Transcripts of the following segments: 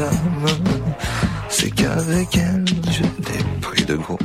dame, c'est qu'avec elle, j'ai des prix de gros.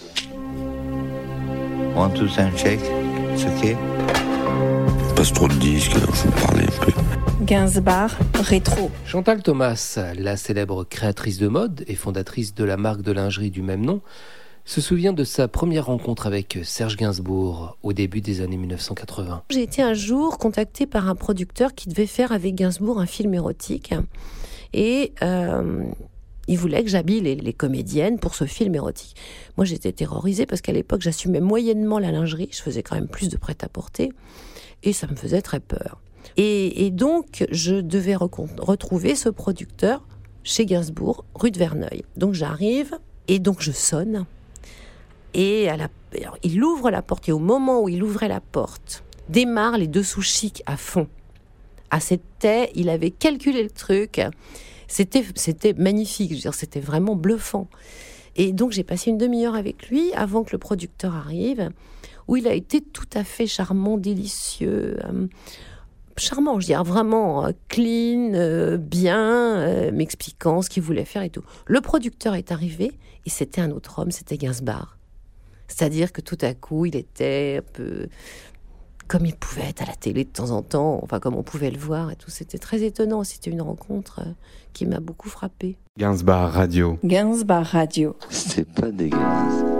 1, 2, 5, check. It's okay. Passe trop de disques, je vous parlais un peu. Gainsbourg rétro. Chantal Thomas, la célèbre créatrice de mode et fondatrice de la marque de lingerie du même nom, se souvient de sa première rencontre avec Serge Gainsbourg au début des années 1980. J'ai été un jour contactée par un producteur qui devait faire avec Gainsbourg un film érotique. Et il voulait que j'habille les comédiennes pour ce film érotique. Moi, j'étais terrorisée parce qu'à l'époque, j'assumais moyennement la lingerie. Je faisais quand même plus de prêt-à-porter. Et ça me faisait très peur. Et donc, je devais retrouver ce producteur chez Gainsbourg, rue de Verneuil. Donc, j'arrive et donc je sonne. Et alors, il ouvre la porte. Et au moment où il ouvrait la porte, démarre les Dessous Chic à fond. Ah, il avait calculé le truc. C'était magnifique. Je veux dire, c'était vraiment bluffant. Et donc, j'ai passé une demi-heure avec lui avant que le producteur arrive, où il a été tout à fait charmant, délicieux, charmant, je dirais vraiment clean, bien, m'expliquant ce qu'il voulait faire et tout. Le producteur est arrivé et c'était un autre homme, c'était Gainsbourg. C'est-à-dire que tout à coup, il était un peu comme il pouvait être à la télé de temps en temps, enfin comme on pouvait le voir et tout. C'était très étonnant, c'était une rencontre qui m'a beaucoup frappée. Gainsbourg Radio. Gainsbourg Radio. C'est pas dégueulasse.